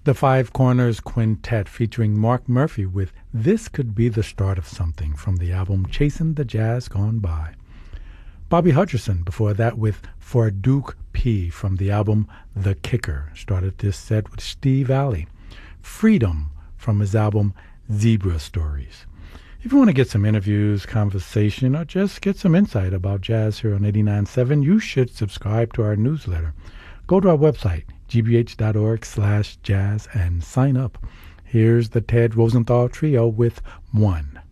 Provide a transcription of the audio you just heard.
The Five Corners Quintet featuring Mark Murphy with This Could Be the Start of Something from the album Chasing the Jazz Gone By. Bobby Hutcherson before that with For Duke P from the album The Kicker. Started this set with Steve Alley. Freedom from his album Zebra Stories. If you want to get some interviews, conversation, or just get some insight about jazz here on 89.7, you should subscribe to our newsletter. Go to our website, gbh.org/jazz, and sign up. Here's the Ted Rosenthal Trio with One.